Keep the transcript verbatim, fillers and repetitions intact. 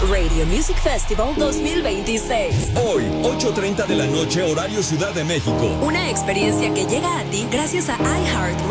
Radio Music Festival dos mil veintiséis. Hoy, ocho treinta de la noche, horario Ciudad de México. Una experiencia que llega a ti gracias a iHeart